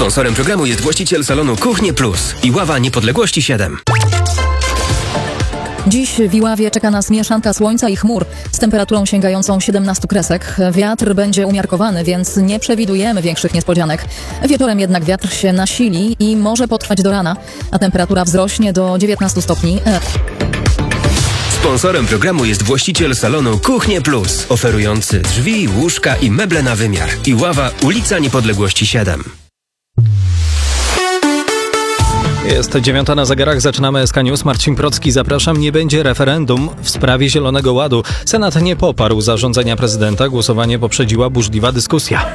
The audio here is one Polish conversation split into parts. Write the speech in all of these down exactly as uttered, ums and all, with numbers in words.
Sponsorem programu jest właściciel salonu Kuchnie Plus i Ława Niepodległości siedem. Dziś w Iławie czeka nas mieszanka słońca i chmur z temperaturą sięgającą siedemnastu kresek. Wiatr będzie umiarkowany, więc nie przewidujemy większych niespodzianek. Wieczorem jednak wiatr się nasili i może potrwać do rana, a temperatura wzrośnie do dziewiętnastu stopni. Sponsorem programu jest właściciel salonu Kuchnie Plus, oferujący drzwi, łóżka i meble na wymiar. Iława, ulica Niepodległości siedem. Jest dziewiąta na zegarach, zaczynamy S K News. Marcin Procki, zapraszam. Nie będzie referendum w sprawie Zielonego Ładu. Senat nie poparł zarządzenia prezydenta. Głosowanie poprzedziła burzliwa dyskusja.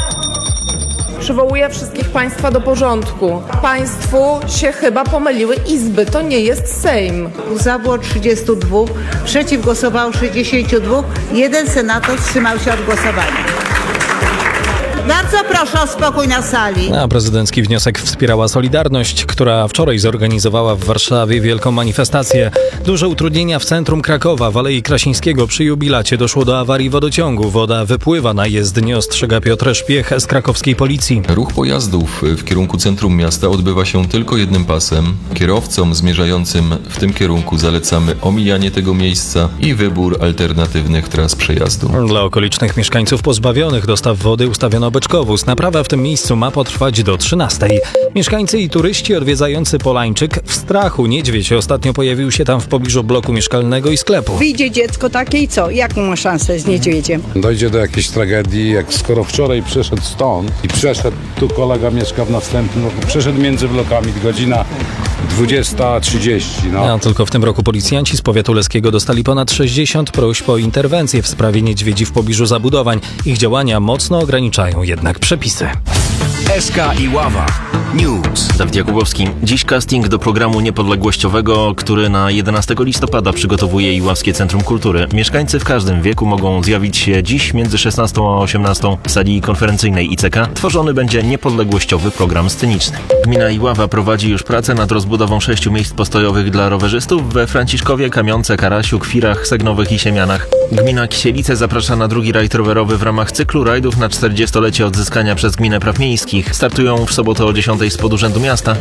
Przywołuję wszystkich Państwa do porządku. Państwu się chyba pomyliły izby. To nie jest Sejm. Za było trzydziestu dwóch, przeciw głosowało sześćdziesięciu dwóch, jeden senator wstrzymał się od głosowania. Bardzo proszę o spokój na sali. A prezydencki wniosek wspierała Solidarność, która wczoraj zorganizowała w Warszawie wielką manifestację. Duże utrudnienia w centrum Krakowa, w Alei Krasińskiego. Przy jubilacie doszło do awarii wodociągu. Woda wypływa na jezdnię, ostrzega Piotr Szpiech z krakowskiej policji. Ruch pojazdów w kierunku centrum miasta odbywa się tylko jednym pasem. Kierowcom zmierzającym w tym kierunku zalecamy omijanie tego miejsca i wybór alternatywnych tras przejazdu. Dla okolicznych mieszkańców pozbawionych dostaw wody ustawiono beczkowóz. Naprawa w tym miejscu ma potrwać do trzynastej. Mieszkańcy i turyści odwiedzający Polańczyk w strachu. Niedźwiedź ostatnio pojawił się tam w pobliżu bloku mieszkalnego i sklepu. Wyjdzie dziecko takie i co? Jaką ma szansę z niedźwiedziem? Dojdzie do jakiejś tragedii, jak skoro wczoraj przeszedł stąd i przeszedł, tu kolega mieszka w następnym roku, przeszedł między blokami, godzina dwudziesta trzydzieści. No. A tylko w tym roku policjanci z powiatu leskiego dostali ponad sześćdziesiąt próśb o interwencję w sprawie niedźwiedzi w pobliżu zabudowań. Ich działania mocno ograniczają jednak przepisy. S K i Ława News. Dawid Jakubowski. Dziś casting do programu niepodległościowego, który na jedenastego listopada przygotowuje Iławskie Centrum Kultury. Mieszkańcy w każdym wieku mogą zjawić się dziś między szesnastą a osiemnastą w sali konferencyjnej I C K. Tworzony będzie niepodległościowy program sceniczny. Gmina Iława prowadzi już pracę nad rozbudową sześciu miejsc postojowych dla rowerzystów we Franciszkowie, Kamionce, Karasiu, Kwirach, Segnowych i Siemianach. Gmina Kisielice zaprasza na drugi rajd rowerowy w ramach cyklu rajdów na czterdziestolecie odzyskania przez gminę praw miejskich. Startują w sobotę o dziesiątej spod Urzędu Miasta.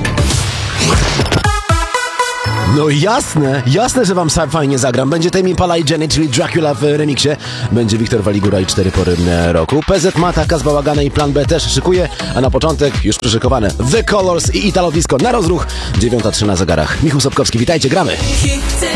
No jasne, jasne, że wam sam fajnie zagram. Będzie Tame Impala i Jenny, czyli Dracula w remiksie. Będzie Wiktor Waligura i cztery pory roku. P Z Mata, Kaz Bałagana i Plan B też szykuje, a na początek już przyszykowane The Colors i Italo Disco na rozruch. dziewiąta trzy na zegarach. Michał Sobkowski, witajcie, gramy.